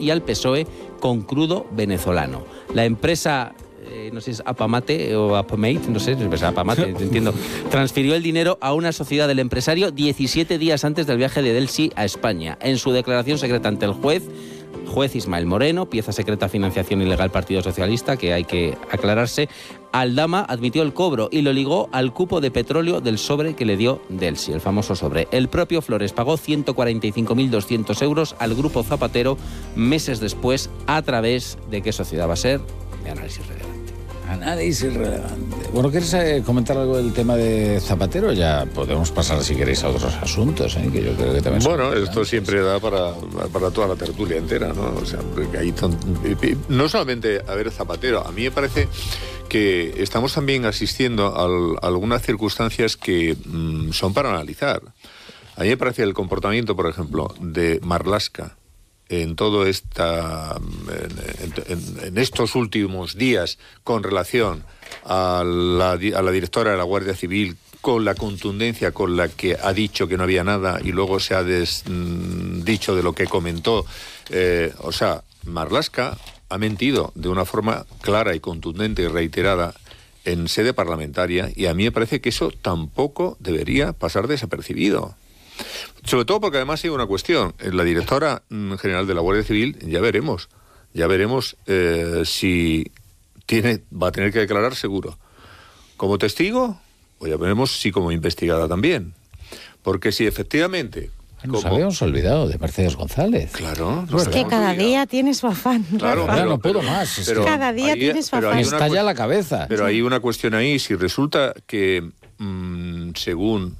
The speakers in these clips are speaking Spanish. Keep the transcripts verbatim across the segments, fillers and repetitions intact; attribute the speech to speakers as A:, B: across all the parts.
A: y al P S O E con crudo venezolano. La empresa, eh, no sé si es Apamate o Apamate, no sé, es Apamate, entiendo, transfirió el dinero a una sociedad del empresario diecisiete días antes del viaje de Delcy a España. En su declaración secreta ante el juez, juez Ismael Moreno, pieza secreta financiación ilegal Partido Socialista, que hay que aclararse, Aldama admitió el cobro y lo ligó al cupo de petróleo del sobre que le dio Delcy, el famoso sobre. El propio Flores pagó ciento cuarenta y cinco mil doscientos euros al grupo Zapatero meses después, a través de ¿qué sociedad va a ser? De Análisis Relevante.
B: Análisis Relevante. Bueno, ¿quieres eh, comentar algo del tema de Zapatero? Ya podemos pasar, si queréis, a otros asuntos, ¿eh? Que yo creo que también
C: bueno, esto siempre da para, para toda la tertulia entera, ¿no? O sea, porque ahí no solamente a ver Zapatero, a mí me parece que estamos también asistiendo a, a algunas circunstancias que mmm, son para analizar. A mí me parece el comportamiento, por ejemplo, de Marlaska en todo esta en, en, en estos últimos días con relación a la, a la directora de la Guardia Civil, con la contundencia con la que ha dicho que no había nada y luego se ha des, mm, dicho de lo que comentó. Eh, o sea, Marlaska ha mentido de una forma clara y contundente y reiterada en sede parlamentaria, y a mí me parece que eso tampoco debería pasar desapercibido. Sobre todo porque además hay una cuestión. La directora general de la Guardia Civil, ya veremos, ya veremos eh, si tiene, va a tener que declarar seguro como testigo, o ya veremos si como investigada también. Porque si efectivamente...
B: Nos como... habíamos olvidado de Mercedes González.
C: Claro.
D: Es que cada olvidado. día tiene su afán.
C: Claro,
B: claro,
C: pero,
B: no puedo
C: pero,
B: más. Es
D: pero,
B: que
D: cada día
C: hay,
D: tiene su afán.
B: Me estalla
C: cu-
B: la cabeza.
C: Pero
B: sí.
C: hay una cuestión ahí. Si resulta que, mmm, según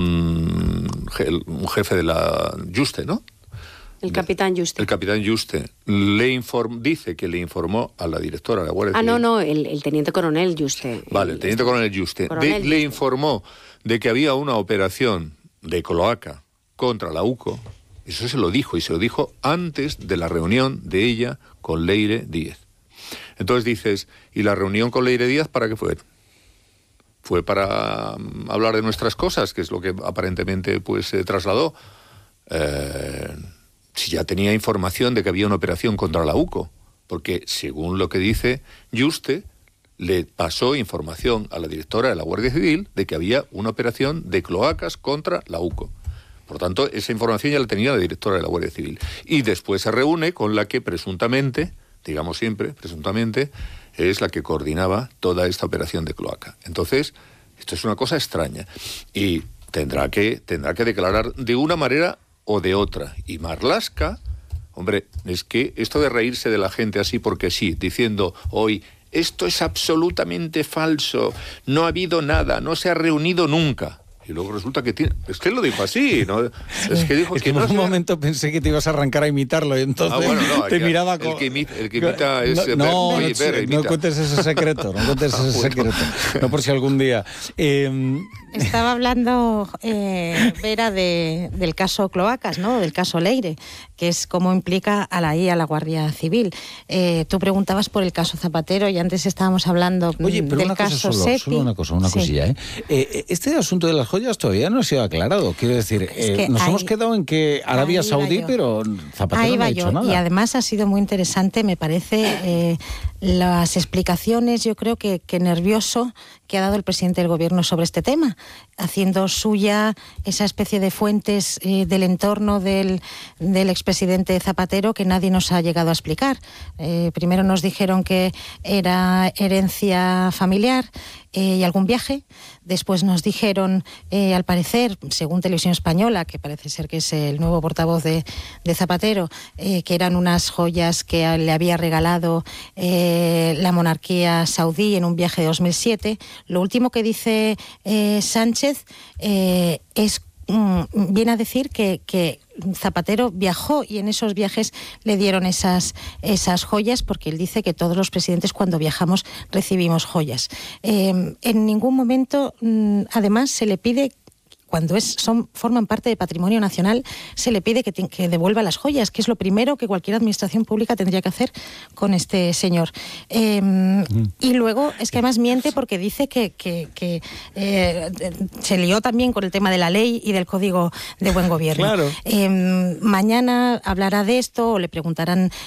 C: un, un jefe de la Juste, ¿no?
E: El capitán Juste.
C: El capitán Juste le inform, dice que le informó a la directora de la Guardia
E: Ah,
C: Civil.
E: no, no, el, el teniente coronel Juste.
C: Vale, el teniente coronel Juste.
E: Coronel
C: de,
E: Juste.
C: Le informó de que había una operación de cloaca contra la U C O. Eso se lo dijo, y se lo dijo antes de la reunión de ella con Leire Díez. Entonces dices, ¿y la reunión con Leire Díez para qué fue? Fue para um, hablar de nuestras cosas, que es lo que aparentemente pues se trasladó. Eh, si ya tenía información de que había una operación contra la U C O, porque según lo que dice Juste, le pasó información a la directora de la Guardia Civil de que había una operación de cloacas contra la U C O. Por tanto, esa información ya la tenía la directora de la Guardia Civil. Y después se reúne con la que presuntamente, digamos siempre, presuntamente, es la que coordinaba toda esta operación de cloaca. Entonces, esto es una cosa extraña. Y tendrá que, tendrá que declarar de una manera o de otra. Y Marlaska, hombre, es que esto de reírse de la gente así porque sí, diciendo hoy, esto es absolutamente falso, no ha habido nada, no se ha reunido nunca. Y luego resulta que tiene... Es que él lo dijo así, ¿no? Es que dijo
B: es
C: que,
B: que
C: no
B: en un
C: se...
B: momento pensé que te ibas a arrancar a imitarlo y entonces
C: ah, bueno, no,
B: te
C: ya,
B: miraba
C: el
B: con...
C: que imita, el que imita es...
B: No, no,
C: oye,
B: no,
C: ver,
B: no
C: imita.
B: cuentes ese secreto, no cuentes ese
C: Ah, bueno.
B: secreto. No por si algún día... Eh,
D: Estaba hablando eh, Vera de, del caso Cloacas, ¿no? Del caso Leire, que es cómo implica a la I A, a la Guardia Civil. Eh, tú preguntabas por el caso Zapatero y antes estábamos hablando
B: Oye, pero
D: del
B: una cosa
D: caso
B: solo,
D: Sepi.
B: solo una cosa, una
D: Sí.
B: cosilla, ¿eh? Eh, Este asunto de las joyas todavía no ha sido aclarado. Quiero decir,
D: Es
B: eh,
D: que
B: nos
D: ahí-
B: hemos quedado en que Arabia
D: ahí iba
B: Saudí,
D: yo.
B: pero Zapatero
D: Ahí
B: no
D: va
B: ha
D: yo.
B: dicho nada.
D: Y además ha sido muy interesante, me parece, eh, las explicaciones, yo creo que, que nervioso que ha dado el presidente del gobierno sobre este tema, haciendo suya esa especie de fuentes eh, del entorno del, del expresidente Zapatero que nadie nos ha llegado a explicar. Eh, primero nos dijeron que era herencia familiar eh, y algún viaje. Después nos dijeron, eh, al parecer, según Televisión Española, que parece ser que es el nuevo portavoz de, de Zapatero, eh, que eran unas joyas que le había regalado eh, la monarquía saudí en un viaje de dos mil siete. Lo último que dice eh, Sánchez eh, es mm, viene a decir que, que Zapatero viajó y en esos viajes le dieron esas, esas joyas, porque él dice que todos los presidentes cuando viajamos recibimos joyas. Eh, en ningún momento, mm, además, se le pide, cuando es, son, forman parte de patrimonio nacional, se le pide que, te, que devuelva las joyas, que es lo primero que cualquier administración pública tendría que hacer con este señor. Eh, mm. Y luego es que además miente porque dice que, que, que eh, se lió también con el tema de la ley y del Código de Buen Gobierno.
B: Claro.
D: Eh, mañana hablará de esto o le preguntarán